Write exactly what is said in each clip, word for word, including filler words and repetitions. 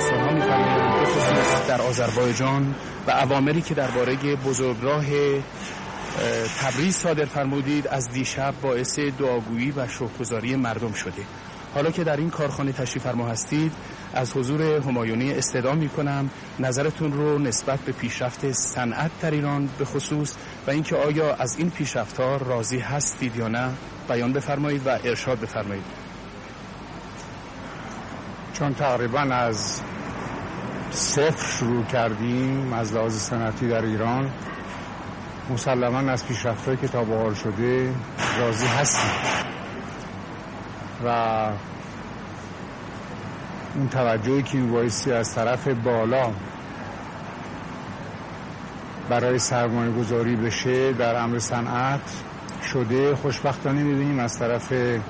داستان‌ها می‌فرمایند، به خصوص در آذربایجان و اوامری که درباره بزرگراه تبریز صادر فرمودید از دیشب باعث دعاگویی و شکرگزاری مردم شده. حالا که در این کارخانه تشریف فرما هستید، از حضور همایونی استدعا می‌کنم نظرتون رو نسبت به پیشرفت صنعت در ایران به خصوص و اینکه آیا از این پیشرفت‌ها راضی هستید یا نه بیان بفرمایید و ارشاد بفرمایید. چون تقریبا از صفر شروع کردیم از لحاظ صنعتی در ایران، مسلماً از پیشرفت‌هایی که تا به حال شده راضی هستیم و اون توجهی که میبایستی از طرف بالا برای سرمایه گذاری بشه در امر صنعت شده، خوشبختانه میبینیم از طرف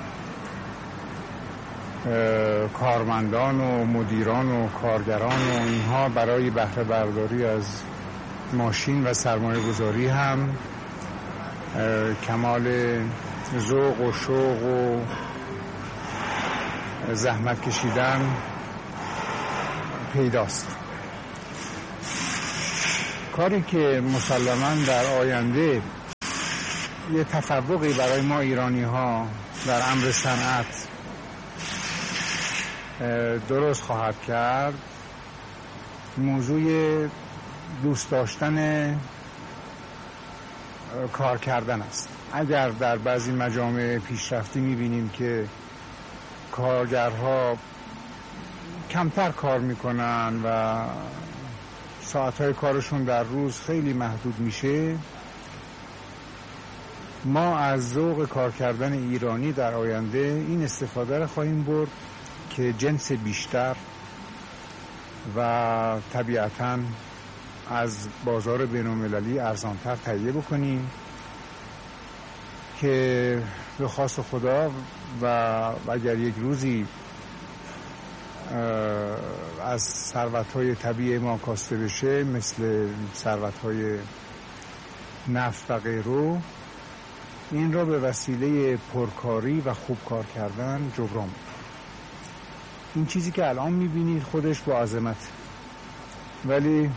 کارمندان و مدیران و کارگران و اینها برای بهره برداری از ماشین و سرمایه گذاری هم کمال ذوق و شوق و زحمت کشیدن پیداست. کاری که مسلماً در آینده یه تفوقی برای ما ایرانی ها در امر صنعت درست خواهد کرد، موضوع دوست داشتن کار کردن است. اگر در بعضی مجامع پیشرفتی میبینیم که کارگرها کمتر کار میکنن و ساعتهای کارشون در روز خیلی محدود میشه، ما از ذوق کار کردن ایرانی در آینده این استفاده را خواهیم برد که جنس بیشتر و طبیعتاً از بازار بین‌المللی ارزانتر تهیه بکنیم که به خواست خدا و اگر یک روزی از ثروت‌های طبیعی ما کاسته بشه مثل ثروت‌های نفت و غیره، این را به وسیله پرکاری و خوب کار کردن جبران. این چیزی که الان می‌بینید خودش با عظمت، ولی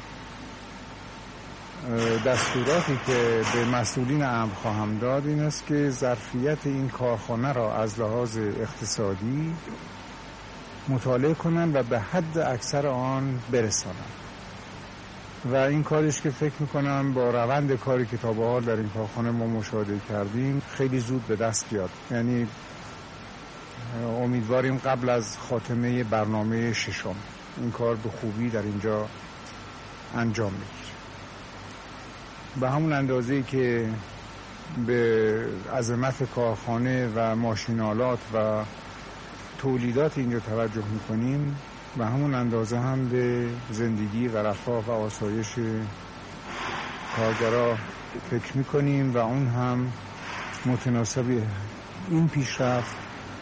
دستوراتی که به مسئولین امر خواهم داد این است که ظرفیت این کارخانه را از لحاظ اقتصادی مطالعه کنند و به حد اکثر آن برسانند و این کارش که فکر میکنم با روند کاری که تا به حال در این کارخانه ما مشاهده کردیم خیلی زود به دست بیاد. یعنی امیدواریم قبل از خاتمه برنامه ششم این کار به خوبی در اینجا انجام بگیره. به همون اندازه‌ای که به عظمت کارخانه و ماشینالات و تولیدات اینجا توجه میکنیم، به همون اندازه هم به زندگی و رفاه و آسایش کارگرها فکر میکنیم و اون هم متناسب این پیشرفت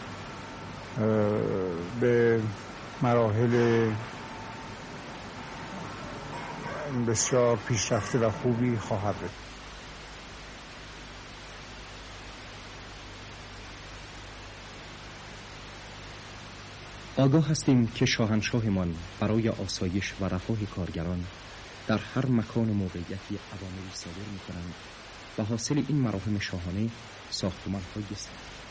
به مراحل بسیار پیشرفته و خوبی خواهد بود. آگاه هستیم که شاهنشاهمان برای آسایش و رفاه کارگران در هر مکان و موقعیتی اوامری صادر می‌کنند و حاصل این مراهم شاهانه ساختمان‌های است.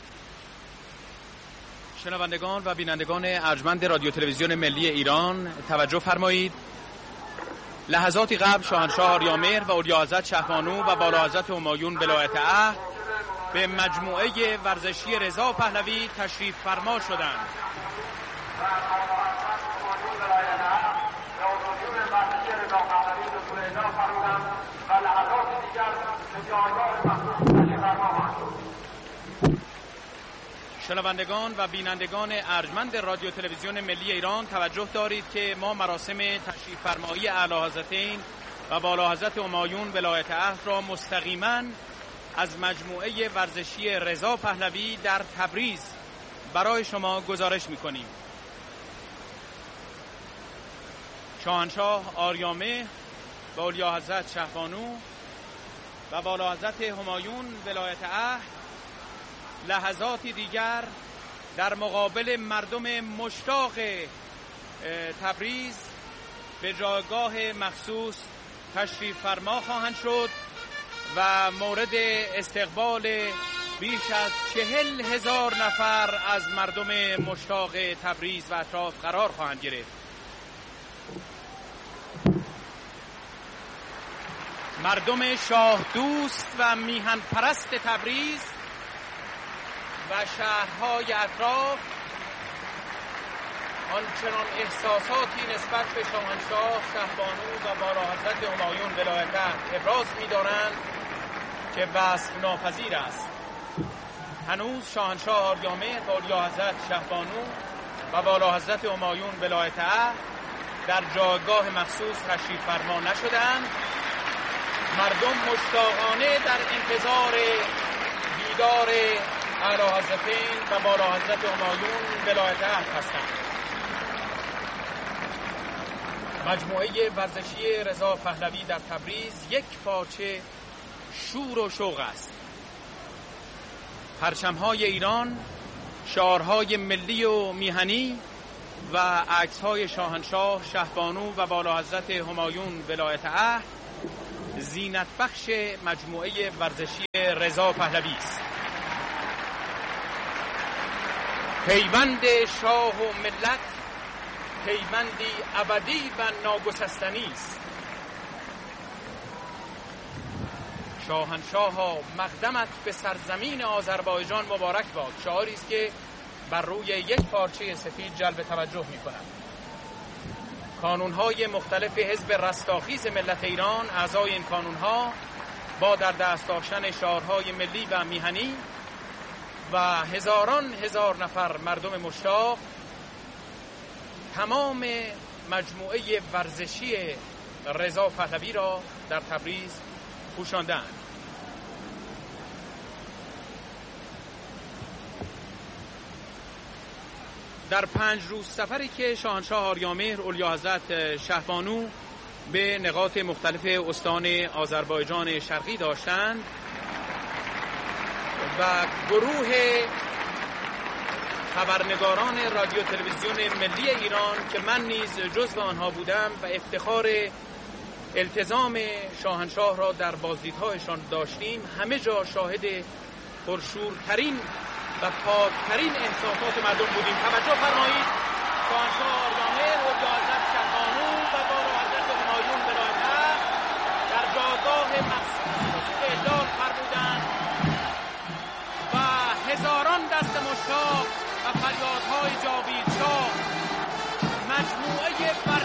شنوندگان و بینندگان ارجمند رادیو تلویزیون ملی ایران توجه فرمایید. لحظاتی قبل شاهنشاه آریامهر و اعلیحضرت شهبانو و بالاحضرت همایون ولایت عهد به مجموعه ورزشی رضا پهلوی تشریف فرما شدند. شنوندگان و بینندگان ارجمند رادیو تلویزیون ملی ایران توجه دارید که ما مراسم تشریف فرمایی اعلیحضرتین و بالاحضرت همایون ولایت عهد را مستقیما از مجموعه ورزشی رضا پهلوی در تبریز برای شما گزارش می‌کنیم. شاهنشاه آریامهر و اعلیحضرت شهبانو و بالاحضرت همایون ولایت عهد لحظاتی دیگر در مقابل مردم مشتاق تبریز به جایگاه مخصوص تشریف فرما خواهند شد و مورد استقبال بیش از چهل هزار نفر از مردم مشتاق تبریز و اطراف قرار خواهند گرفت. مردم شاه دوست و میهن پرست تبریز و شهرهای اطراف آنچنان احساساتی نسبت به شاهنشاه شهبانو و والاحضرت همایون ولایت عهد ابراز می‌دارند که وصف ناپذیر است. هنوز شاهنشاه آریامهر و اعلیحضرت شهبانو و والاحضرت همایون ولایت عهد در جایگاه مخصوص تشریف فرما نشدند. مردم مشتاقانه در انتظار دیدار اعلیحضرتین و والاحضرت همایون ولایت عهد هستند. مجموعه ورزشی رضا پهلوی در تبریز یک پارچه شور و شوق است. پرچم‌های ایران، شعارهای ملی و میهنی و عکس‌های شاهنشاه شهبانو و والاحضرت همایون ولایت عهد زینت بخش مجموعه ورزشی رضا پهلوی است. پیوند شاه و ملت پیوندی ابدی و ناگسستنی است. شاهنشاه ها مقدمت به سرزمین آذربایجان مبارک باد، شعاری است که بر روی یک پارچه سفید جلب توجه می کند. کانون‌های مختلف حزب رستاخیز ملت ایران، اعضای این کانون‌ها با در دست داشتن شعارهای ملی و میهنی و هزاران هزار نفر مردم مشتاق تمام مجموعه ورزشی رضا پهلوی را در تبریز پوشاندند. در پنج روز سفری که شاهنشاه آریامهر اعلیحضرت شهبانو به نقاط مختلف استان آذربایجان شرقی داشتند و گروه خبرنگاران رادیو تلویزیون ملی ایران که من نیز جزو آنها بودم و افتخار التزام شاهنشاه را در بازدیدهایشان داشتیم، همه جا شاهد پرشورترین و پاکترین احساسات مردم بودیم. توجه فرمایید، شاهنشاه آریامهر اعلیحضرت شهبانو و والاحضرت همایون ولایت عهد در جایگاه مخصوص اعلان فرمودند و هزاران دست مشتاق و فریادهای جاویدشاه مجموعه